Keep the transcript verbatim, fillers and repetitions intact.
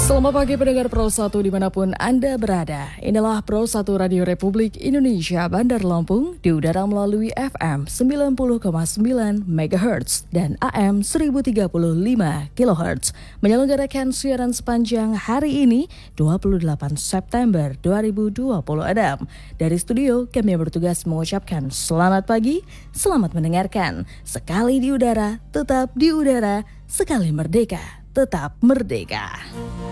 Selamat pagi pendengar Pro satu dimanapun Anda berada. Inilah Pro satu Radio Republik Indonesia Bandar Lampung di udara melalui F M sembilan puluh koma sembilan megahertz dan A M seribu tiga puluh lima kilohertz. Menyelenggarakan siaran sepanjang hari ini dua puluh delapan September dua ribu dua puluh enam. Dari studio kami bertugas mengucapkan selamat pagi, selamat mendengarkan. Sekali di udara, tetap di udara, sekali merdeka, tetap merdeka.